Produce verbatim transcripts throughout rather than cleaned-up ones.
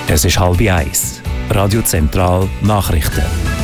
Es ist halb eins. Radio Zentral Nachrichten.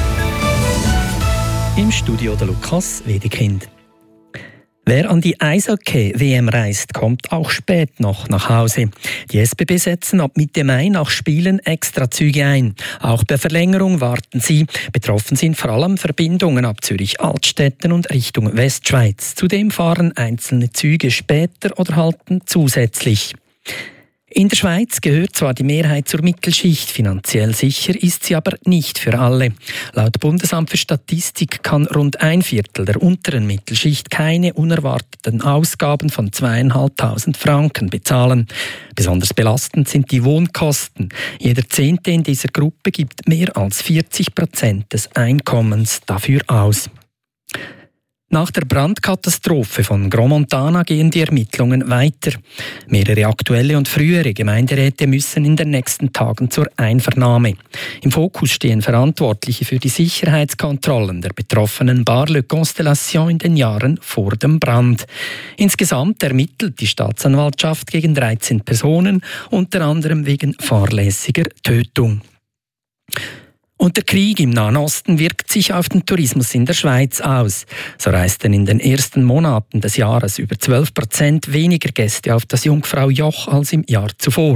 Im Studio der Lukas Wedekind. Wer an die Eishockey-W M reist, kommt auch spät noch nach Hause. Die S B B setzen ab Mitte Mai nach Spielen Extrazüge ein. Auch bei Verlängerung warten sie. Betroffen sind vor allem Verbindungen ab Zürich-Altstetten und Richtung Westschweiz. Zudem fahren einzelne Züge später oder halten zusätzlich. In der Schweiz gehört zwar die Mehrheit zur Mittelschicht, finanziell sicher ist sie aber nicht für alle. Laut Bundesamt für Statistik kann rund ein Viertel der unteren Mittelschicht keine unerwarteten Ausgaben von zweitausendfünfhundert Franken bezahlen. Besonders belastend sind die Wohnkosten. Jeder Zehnte in dieser Gruppe gibt mehr als vierzig Prozent des Einkommens dafür aus. Nach der Brandkatastrophe von Gromontana gehen die Ermittlungen weiter. Mehrere aktuelle und frühere Gemeinderäte müssen in den nächsten Tagen zur Einvernahme. Im Fokus stehen Verantwortliche für die Sicherheitskontrollen der betroffenen Bar Le Constellation in den Jahren vor dem Brand. Insgesamt ermittelt die Staatsanwaltschaft gegen dreizehn Personen, unter anderem wegen fahrlässiger Tötung. Und der Krieg im Nahen Osten wirkt sich auf den Tourismus in der Schweiz aus. So reisten in den ersten Monaten des Jahres über zwölf Prozent weniger Gäste auf das Jungfraujoch als im Jahr zuvor.